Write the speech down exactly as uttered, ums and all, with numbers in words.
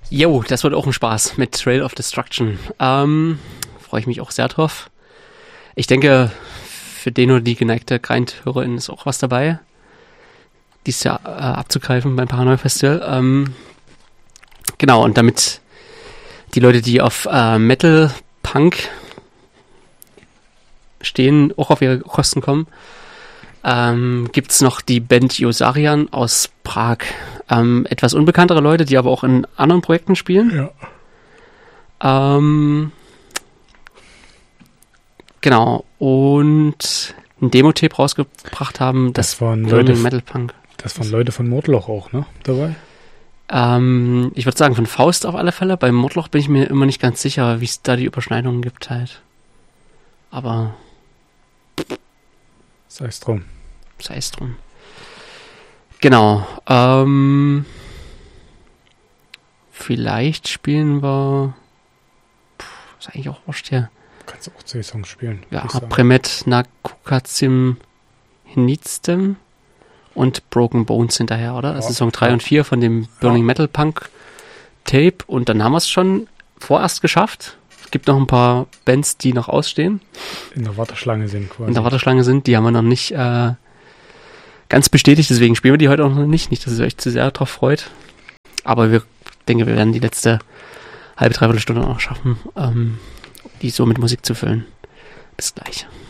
Jo, das wird auch ein Spaß mit Trail of Destruction. Ähm, freue ich mich auch sehr drauf. Ich denke, für den oder die geneigte Grind-Hörerin ist auch was dabei, dies Jahr äh, abzugreifen beim Paranoia Festival. Ähm, genau, und damit die Leute, die auf äh, Metal Punk stehen, auch auf ihre Kosten kommen, ähm, gibt es noch die Band Yosarian aus Prag. Ähm, etwas unbekanntere Leute, die aber auch in anderen Projekten spielen. Ja. Ähm, genau. Und ein Demo-Tape rausgebracht haben, das, das waren Leute, Metal Punk. Das waren Leute von Mordloch auch, ne? Dabei? Ähm, ich würde sagen, von Faust auf alle Fälle. Beim Mordloch bin ich mir immer nicht ganz sicher, wie es da die Überschneidungen gibt halt. Aber sei es drum. Sei es drum. Genau. Ähm, vielleicht spielen wir. Puh, ist eigentlich auch wurscht hier. Kannst du auch zwei Songs spielen. Ja, Premet na Kukatsim Hnitztem und Broken Bones hinterher, oder? Das ja, ist Song drei ja. und vier von dem Burning ja. Metal Punk Tape. Und dann haben wir es schon vorerst geschafft. Es gibt noch ein paar Bands, die noch ausstehen. In der Warteschlange sind quasi. In der Warteschlange sind. Die haben wir noch nicht äh, ganz bestätigt. Deswegen spielen wir die heute auch noch nicht. Nicht, dass ihr euch zu sehr darauf freut. Aber wir denke, wir werden die letzte halbe, dreiviertel Stunde noch schaffen, ähm, die so mit Musik zu füllen. Bis gleich.